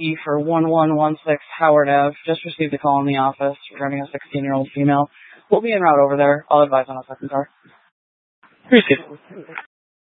E for 1116 Howard Ave. Just received a call in the office regarding a 16-year-old female. We'll be en route over there. I'll advise on a second car. Received.